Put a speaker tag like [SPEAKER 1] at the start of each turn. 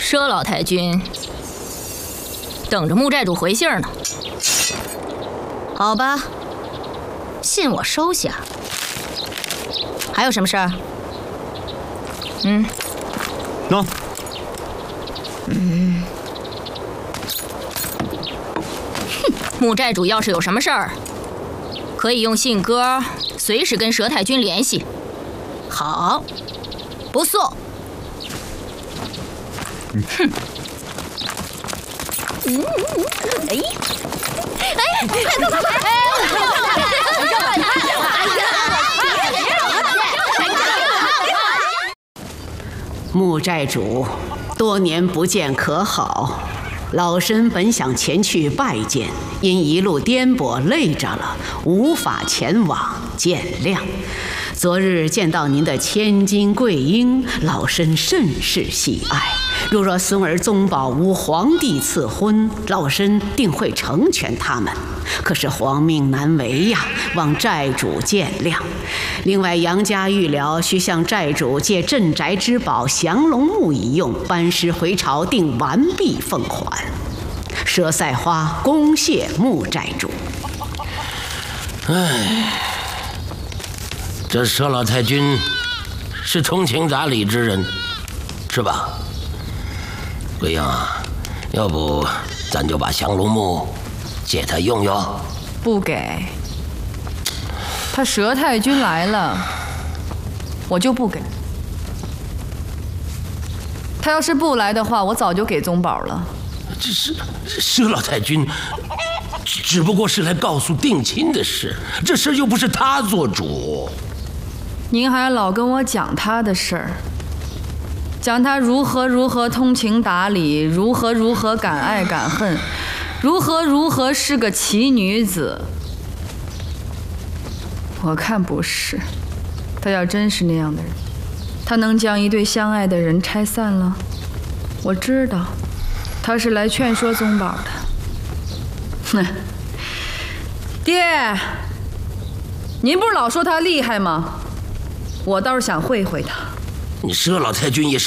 [SPEAKER 1] 佘老太君等着穆寨主回信呢。
[SPEAKER 2] 好吧，信我收下。还有什么事儿？
[SPEAKER 3] 喏。
[SPEAKER 1] 穆寨主要是有什么事儿，可以用信鸽随时跟佘太君联系。
[SPEAKER 2] 好，不送。
[SPEAKER 4] 穆寨主，多年不见可好？老身本想前去拜见，因一路颠簸累着了，无法前往，见谅。昨日见到您的千金贵婴，老身甚是喜爱。如若孙儿宗保无皇帝赐婚，老身定会成全他们。可是皇命难违呀，望寨主见谅。另外，杨家预料需向寨主借镇宅之宝降龙木一用，班师回朝定完毕奉还。佘赛花恭谢穆寨主。
[SPEAKER 5] 这佘老太君是通情达理之人，是吧？贵英，要不咱就把降龙木借他用用？
[SPEAKER 6] 不给。他佘太君来了，我就不给。他要是不来的话，我早就给宗保了。
[SPEAKER 5] 这是佘老太君只不过是来告诉定亲的事，这事又不是他做主。
[SPEAKER 6] 您还老跟我讲他的事儿，讲他如何通情达理，如何敢爱敢恨，如何是个奇女子。我看不是，他要真是那样的人，他能将一对相爱的人拆散了？我知道，他是来劝说宗保的。哼，爹，您不是老说他厉害吗？我倒是想会会他。
[SPEAKER 5] 你佘老太君也是